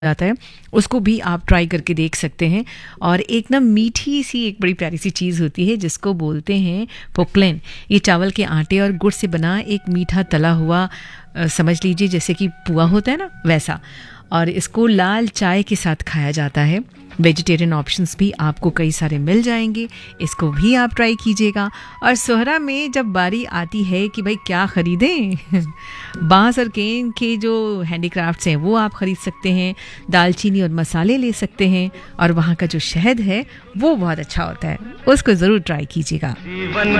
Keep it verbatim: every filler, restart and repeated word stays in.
जाता है, उसको भी आप ट्राई करके देख सकते हैं। और एक ना मीठी सी एक बड़ी प्यारी सी चीज़ होती है जिसको बोलते हैं पोकलेन। ये चावल के आटे और गुड़ से बना एक मीठा तला हुआ, अ, समझ लीजिए जैसे कि पुआ होता है ना, वैसा। और इसको लाल चाय के साथ खाया जाता है। वेजिटेरियन ऑप्शंस भी आपको कई सारे मिल जाएंगे, इसको भी आप ट्राई कीजिएगा। और सोहरा में जब बारी आती है कि भाई क्या ख़रीदें बांस और केन के जो हैंडीक्राफ्ट्स हैं वो आप ख़रीद सकते हैं, दालचीनी और मसाले ले सकते हैं, और वहाँ का जो शहद है वो बहुत अच्छा होता है, उसको ज़रूर ट्राई कीजिएगा।